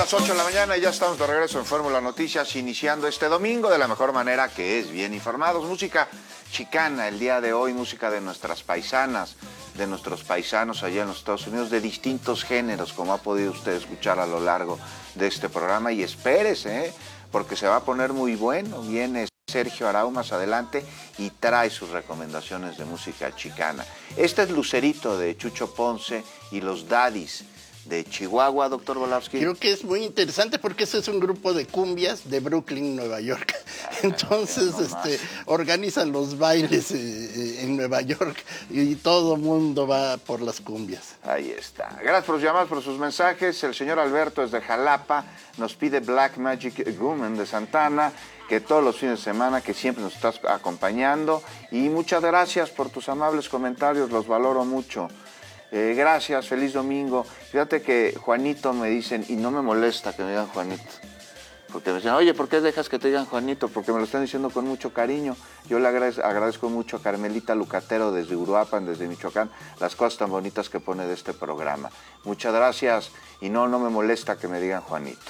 las 8 de la mañana y ya estamos de regreso en Fórmula Noticias, iniciando este domingo de la mejor manera, que es bien informados. Música chicana el día de hoy, música de nuestras paisanas, de nuestros paisanos allá en los Estados Unidos, de distintos géneros, como ha podido usted escuchar a lo largo de este programa. Y espérese, porque se va a poner muy bueno. Viene Sergio Arau más adelante y trae sus recomendaciones de música chicana. Este es Lucerito de Chucho Ponce y los Daddies de Chihuahua, doctor Volavsky. Creo que es muy interesante porque ese es un grupo de cumbias de Brooklyn, Nueva York. Entonces, organizan los bailes en Nueva York y todo el mundo va por las cumbias. Ahí está. Gracias por sus llamadas, por sus mensajes. El señor Alberto es de Jalapa, nos pide Black Magic Woman de Santana, que todos los fines de semana, que siempre nos estás acompañando. Y muchas gracias por tus amables comentarios, los valoro mucho. Gracias, feliz domingo. Fíjate que Juanito me dicen, y no me molesta que me digan Juanito, porque me dicen, oye, ¿por qué dejas que te digan Juanito? Porque me lo están diciendo con mucho cariño. Yo le agradezco mucho a Carmelita Lucatero desde Uruapan, desde Michoacán, las cosas tan bonitas que pone de este programa. Muchas gracias, y no me molesta que me digan Juanito.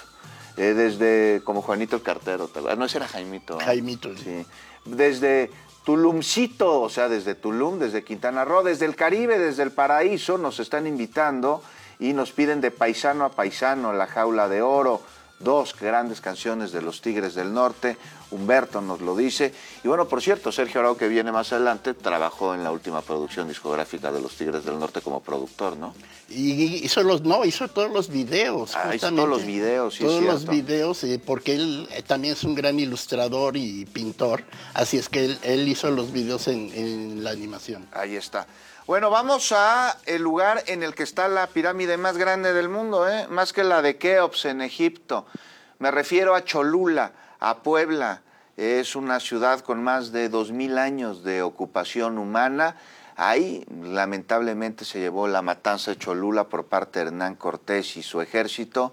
Desde, como Juanito el cartero, no, ese era Jaimito. Jaimito. Sí. Desde Tulumcito, o sea, desde Tulum, desde Quintana Roo, desde el Caribe, desde el paraíso, nos están invitando y nos piden de paisano a paisano, La Jaula de Oro, dos grandes canciones de los Tigres del Norte. Humberto nos lo dice. Y bueno, por cierto, Sergio Arau, que viene más adelante, trabajó en la última producción discográfica de los Tigres del Norte como productor, ¿no? Y hizo todos los videos. Hizo todos los videos, sí, todos es los videos, porque él también es un gran ilustrador y pintor, así es que él hizo los videos en la animación. Ahí está. Bueno, vamos a el lugar en el que está la pirámide más grande del mundo, más que la de Keops en Egipto. Me refiero a Cholula, a Puebla. Es una ciudad con más de 2000 años de ocupación humana. Ahí, lamentablemente, se llevó la matanza de Cholula por parte de Hernán Cortés y su ejército,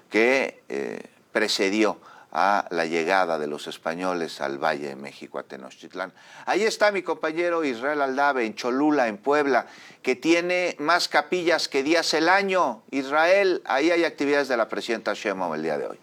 que precedió a la llegada de los españoles al Valle de México, a Tenochtitlán. Ahí está mi compañero Israel Aldave, en Cholula, en Puebla, que tiene más capillas que días el año. Israel, ahí hay actividades de la presidenta Sheinbaum el día de hoy.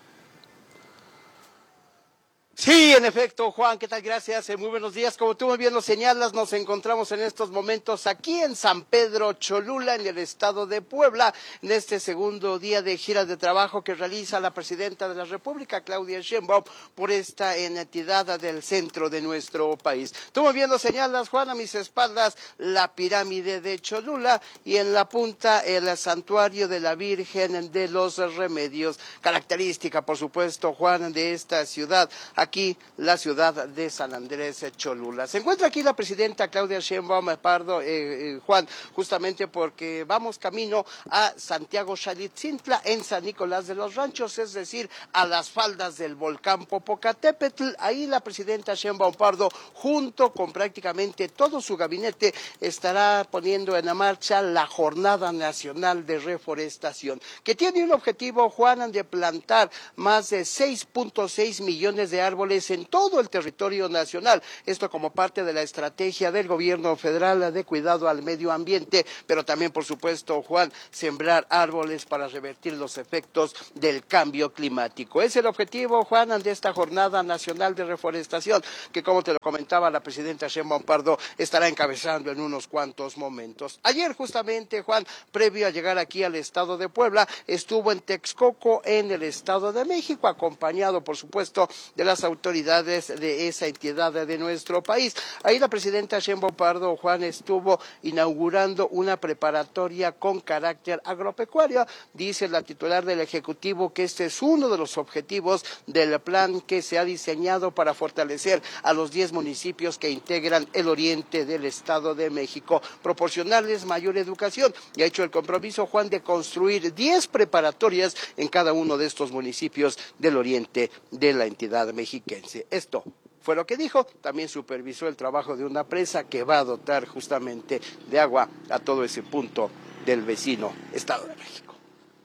Sí, en efecto, Juan, ¿qué tal? Gracias, muy buenos días. Como tú muy bien lo señalas, nos encontramos en estos momentos aquí en San Pedro Cholula, en el estado de Puebla, en este segundo día de gira de trabajo que realiza la presidenta de la República, Claudia Sheinbaum, por esta entidad del centro de nuestro país. Tú muy bien lo señalas, Juan, a mis espaldas la pirámide de Cholula y en la punta el santuario de la Virgen de los Remedios, característica, por supuesto, Juan, de esta ciudad. Aquí la ciudad de San Andrés Cholula. Se encuentra aquí la presidenta Claudia Sheinbaum Pardo, Juan, justamente porque vamos camino a Santiago Xalitzintla, en San Nicolás de los Ranchos, es decir, a las faldas del volcán Popocatépetl. Ahí la presidenta Sheinbaum Pardo, junto con prácticamente todo su gabinete, estará poniendo en marcha la Jornada Nacional de Reforestación, que tiene un objetivo, Juan, de plantar más de 6.6 millones de árboles en todo el territorio nacional. Esto como parte de la estrategia del gobierno federal de cuidado al medio ambiente, pero también, por supuesto, Juan, sembrar árboles para revertir los efectos del cambio climático. Es el objetivo, Juan, de esta Jornada Nacional de Reforestación, que, como te lo comentaba la presidenta Sheinbaum Pardo, estará encabezando en unos cuantos momentos. Ayer, justamente, Juan, previo a llegar aquí al estado de Puebla, estuvo en Texcoco, en el estado de México, acompañado, por supuesto, de las autoridades de esa entidad de nuestro país. Ahí la presidenta Sheinbaum Pardo, Juan, estuvo inaugurando una preparatoria con carácter agropecuario. Dice la titular del Ejecutivo que este es uno de los objetivos del plan que se ha diseñado para fortalecer a los 10 municipios que integran el oriente del Estado de México, proporcionarles mayor educación, y ha hecho el compromiso, Juan, de construir 10 preparatorias en cada uno de estos municipios del oriente de la entidad mexiquense. Esto fue lo que dijo. También supervisó el trabajo de una presa que va a dotar justamente de agua a todo ese punto del vecino Estado de México.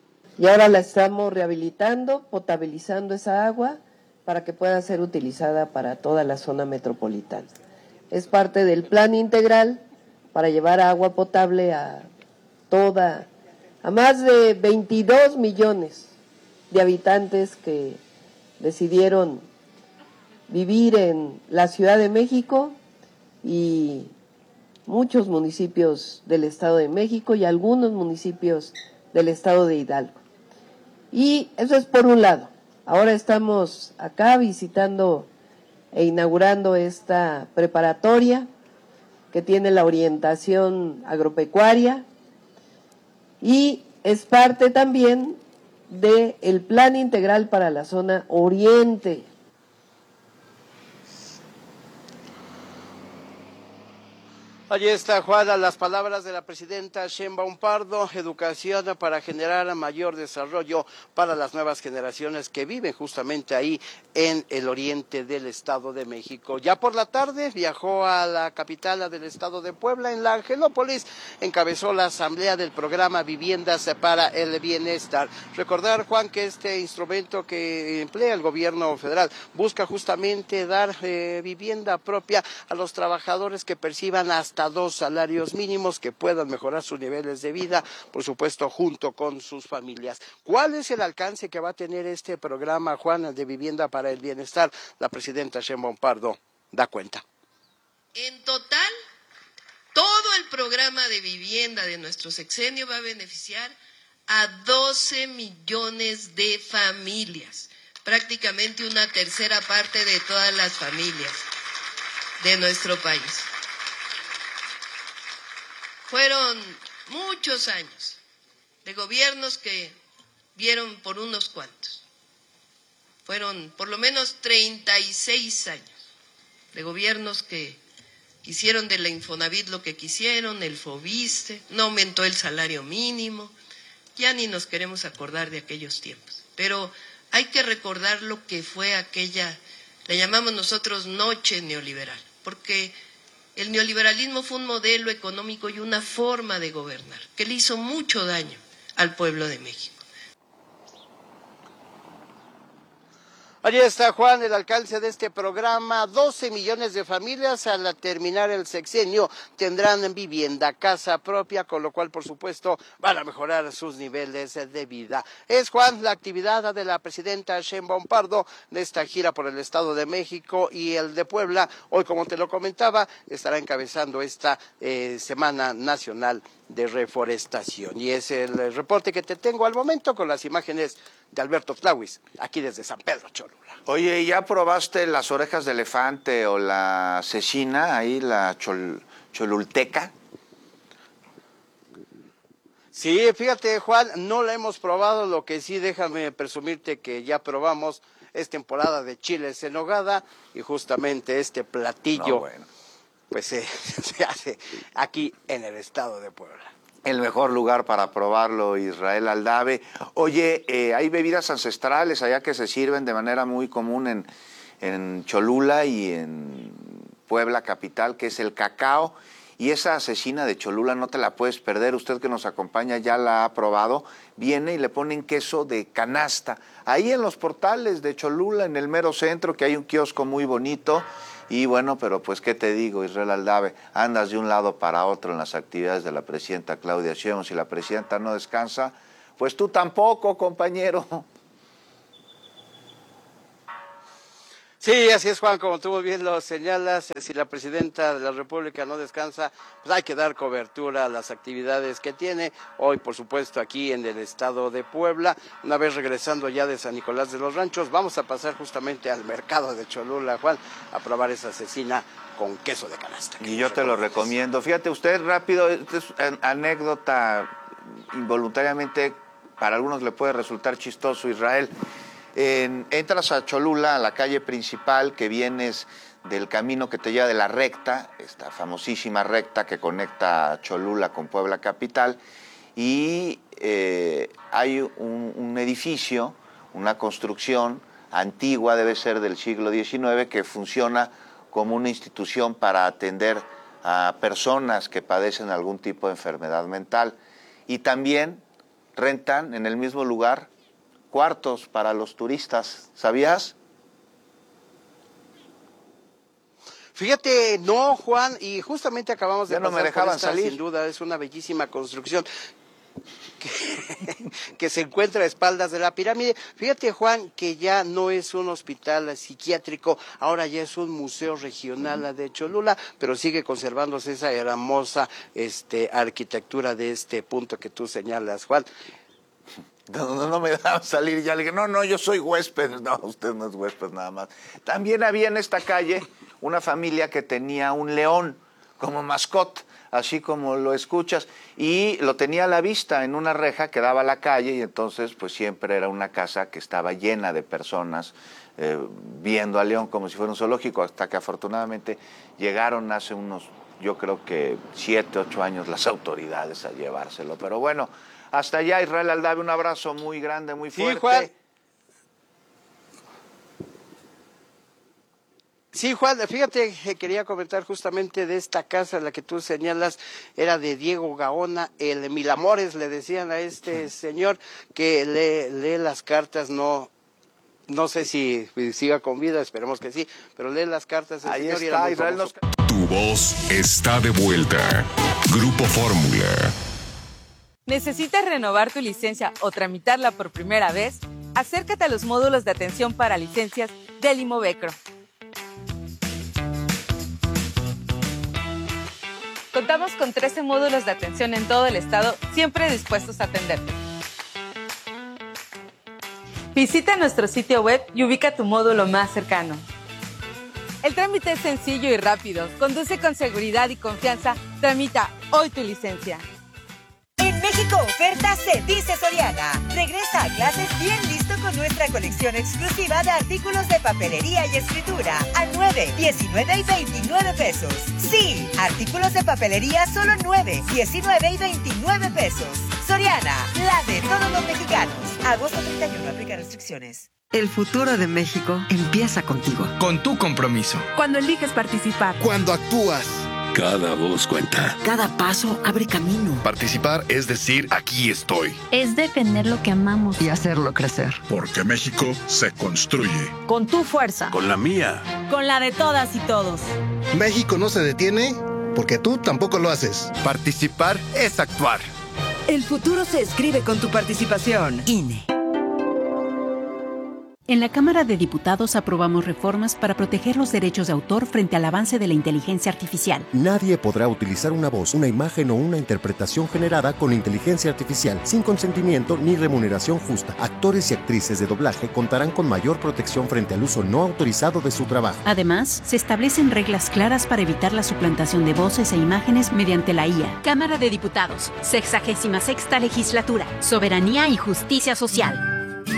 Y ahora la estamos rehabilitando, potabilizando esa agua para que pueda ser utilizada para toda la zona metropolitana. Es parte del plan integral para llevar agua potable a más de 22 millones de habitantes que decidieron vivir en la Ciudad de México y muchos municipios del Estado de México y algunos municipios del Estado de Hidalgo. Y eso es por un lado. Ahora estamos acá visitando e inaugurando esta preparatoria que tiene la orientación agropecuaria y es parte también del Plan Integral para la Zona Oriente. Allí está, Juana, las palabras de la presidenta Sheinbaum Pardo: educación para generar mayor desarrollo para las nuevas generaciones que viven justamente ahí en el oriente del Estado de México. Ya por la tarde viajó a la capital del Estado de Puebla, en la Angelópolis, encabezó la asamblea del programa Viviendas para el Bienestar. Recordar, Juan, que este instrumento que emplea el gobierno federal busca justamente dar vivienda propia a los trabajadores que perciban hasta 2 salarios mínimos, que puedan mejorar sus niveles de vida, por supuesto, junto con sus familias. ¿Cuál es el alcance que va a tener este programa, Juan, de Vivienda para el Bienestar? La presidenta Sheinbaum Pardo da cuenta. En total, todo el programa de vivienda de nuestro sexenio va a beneficiar a 12 millones de familias, prácticamente una tercera parte de todas las familias de nuestro país. Fueron muchos años de gobiernos que vieron por unos cuantos. Fueron por lo menos 36 años de gobiernos que hicieron de la Infonavit lo que quisieron, el Fobiste, no aumentó el salario mínimo, ya ni nos queremos acordar de aquellos tiempos. Pero hay que recordar lo que fue aquella, le llamamos nosotros noche neoliberal, porque el neoliberalismo fue un modelo económico y una forma de gobernar que le hizo mucho daño al pueblo de México. Allí está, Juan, el alcance de este programa: 12 millones de familias al terminar el sexenio tendrán vivienda, casa propia, con lo cual, por supuesto, van a mejorar sus niveles de vida. Es, Juan, la actividad de la presidenta Sheinbaum Pardo de esta gira por el Estado de México y el de Puebla. Hoy, como te lo comentaba, estará encabezando esta Semana Nacional de Reforestación. Y es el reporte que te tengo al momento, con las imágenes de Alberto Flauis, aquí desde San Pedro Cholula. Oye, ¿ya probaste las orejas de elefante o la cecina, ahí la cholulteca? Sí, fíjate, Juan, no la hemos probado. Lo que sí, déjame presumirte que ya probamos, es temporada de chiles en nogada, y justamente este platillo pues se hace aquí en el Estado de Puebla. El mejor lugar para probarlo, Israel Aldave. Oye, hay bebidas ancestrales allá que se sirven de manera muy común en Cholula y en Puebla capital, que es el cacao. Y esa cecina de Cholula no te la puedes perder. Usted que nos acompaña ya la ha probado. Viene y le ponen queso de canasta. Ahí en los portales de Cholula, en el mero centro, que hay un kiosco muy bonito. Y bueno, pero pues qué te digo, Israel Aldave, andas de un lado para otro en las actividades de la presidenta Claudia Sheinbaum. Si la presidenta no descansa, pues tú tampoco, compañero. Sí, así es, Juan, como tú muy bien lo señalas. Si la presidenta de la República no descansa, pues hay que dar cobertura a las actividades que tiene. Hoy, por supuesto, aquí en el Estado de Puebla. Una vez regresando ya de San Nicolás de los Ranchos, vamos a pasar justamente al mercado de Cholula, Juan, a probar esa cecina con queso de canasta. Y yo te lo recomiendo. Fíjate usted, rápido, esta es anécdota, involuntariamente para algunos le puede resultar chistoso, Israel. Entras a Cholula, a la calle principal, que vienes del camino que te lleva de la recta, esta famosísima recta que conecta Cholula con Puebla capital, y hay un edificio, una construcción antigua, debe ser del siglo XIX, que funciona como una institución para atender a personas que padecen algún tipo de enfermedad mental. Y también rentan en el mismo lugar cuartos para los turistas, ¿sabías? Fíjate, no, Juan, y justamente acabamos de ya no pasar me dejaban por esta, salir. sin duda, es una bellísima construcción. que se encuentra a espaldas de la pirámide. Fíjate, Juan, que ya no es un hospital psiquiátrico, ahora ya es un museo regional de Cholula, pero sigue conservándose esa hermosa arquitectura de este punto que tú señalas, Juan. No me dejaban salir, ya le dije, no, yo soy huésped. No, usted no es huésped nada más. También había en esta calle una familia que tenía un león como mascota, así como lo escuchas, y lo tenía a la vista en una reja que daba a la calle, y entonces pues siempre era una casa que estaba llena de personas viendo al león como si fuera un zoológico, hasta que afortunadamente llegaron hace unos, yo creo que 7, 8 años las autoridades a llevárselo. Pero bueno, hasta allá, Israel Aldave, un abrazo muy grande, muy fuerte. Sí, Juan. Sí, Juan, fíjate, quería comentar justamente de esta casa, la que tú señalas, era de Diego Gaona, el Mil Amores, le decían a este señor que lee las cartas, no sé si siga con vida, esperemos que sí, pero lee las cartas del señor. Ahí está, Israel. Tu voz está de vuelta. Grupo Fórmula. ¿Necesitas renovar tu licencia o tramitarla por primera vez? Acércate a los módulos de atención para licencias del Imovecro. Contamos con 13 módulos de atención en todo el estado, siempre dispuestos a atenderte. Visita nuestro sitio web y ubica tu módulo más cercano. El trámite es sencillo y rápido. Conduce con seguridad y confianza. Tramita hoy tu licencia. En México Oferta se dice Soriana. Regresa a clases bien listo con nuestra colección exclusiva de artículos de papelería y escritura a 9, 19 y 29 pesos. Sí, artículos de papelería solo 9, 19 y 29 pesos. Soriana, la de todos los mexicanos. Agosto 31, aplica restricciones. El futuro de México empieza contigo. Con tu compromiso. Cuando eliges participar. Cuando actúas. Cada voz cuenta. Cada paso abre camino. Participar es decir, aquí estoy. Es defender lo que amamos. Y hacerlo crecer. Porque México se construye. Con tu fuerza. Con la mía. Con la de todas y todos. México no se detiene porque tú tampoco lo haces. Participar es actuar. El futuro se escribe con tu participación. INE. En la Cámara de Diputados aprobamos reformas para proteger los derechos de autor frente al avance de la inteligencia artificial. Nadie podrá utilizar una voz, una imagen o una interpretación generada con inteligencia artificial sin consentimiento ni remuneración justa. Actores y actrices de doblaje contarán con mayor protección frente al uso no autorizado de su trabajo. Además, se establecen reglas claras para evitar la suplantación de voces e imágenes mediante la IA. Cámara de Diputados, 66ª Legislatura, Soberanía y Justicia Social.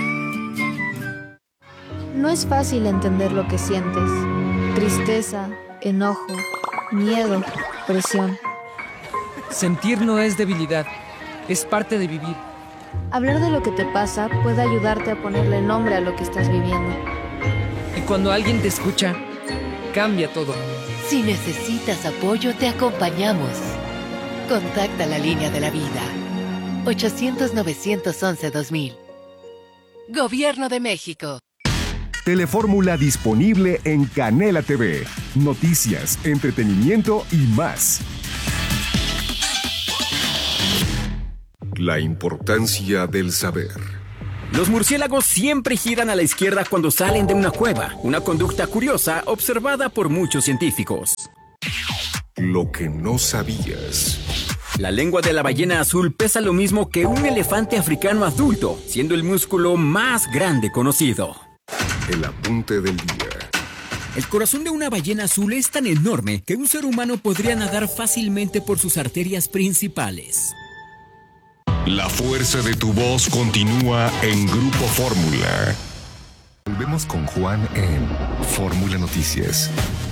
No es fácil entender lo que sientes. Tristeza, enojo, miedo, presión. Sentir no es debilidad, es parte de vivir. Hablar de lo que te pasa puede ayudarte a ponerle nombre a lo que estás viviendo. Y cuando alguien te escucha, cambia todo. Si necesitas apoyo, te acompañamos. Contacta la línea de la vida. 800-911-2000. Gobierno de México. Telefórmula disponible en Canela TV. Noticias, entretenimiento y más. La importancia del saber. Los murciélagos siempre giran a la izquierda cuando salen de una cueva, una conducta curiosa observada por muchos científicos. Lo que no sabías. La lengua de la ballena azul pesa lo mismo que un elefante africano adulto, siendo el músculo más grande conocido. El apunte del día. El corazón de una ballena azul es tan enorme que un ser humano podría nadar fácilmente por sus arterias principales. La fuerza de tu voz continúa en Grupo Fórmula. Volvemos con Juan en Fórmula Noticias.